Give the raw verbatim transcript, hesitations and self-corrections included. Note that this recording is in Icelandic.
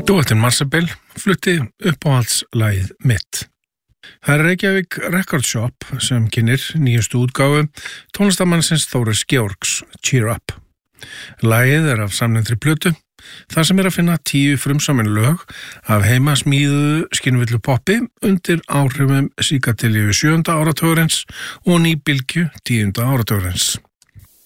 Duettinn Marsabil flutti uppáhaldslagið mitt. Það er Reykjavík Record Shop sem kynnir nýjustu útgáfu tónlistarmannsins Þóris Georgs, Cheer Up. Lagið er af samnefndri plötu, þar sem er að finna tíu frumsamin lög af heimasmíðuðu skynvillu poppi undir áhrifum síkatilju sjöunda áratugurins og nýbylgju tíunda áratugurins.